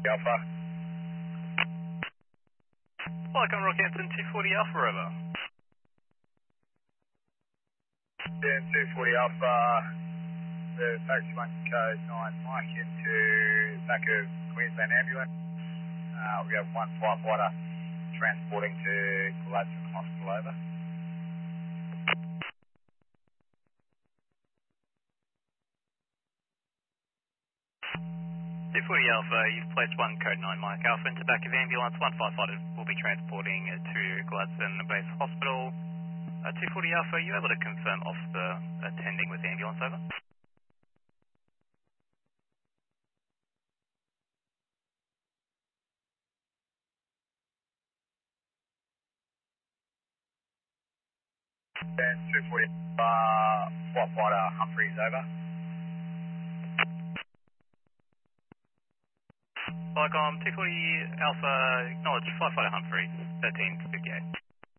Alpha. Welcome, Rockhampton 240 Alpha Rover. Then 240 Alpha, the taxi 1 code 9 Mike into back of Queensland Ambulance. We have one firefighter transporting to Gladstone Hospital, over. Alpha, you've placed 1 code 9 Mike Alpha into back of ambulance. One firefighter will be transporting to Gladstone Base Hospital. 240 Alpha, are you able to confirm off the attending with the ambulance, over? Then 240 firefighter Humphreys, over. Welcome, 240 Alpha, acknowledge firefighter Humphrey, 1358.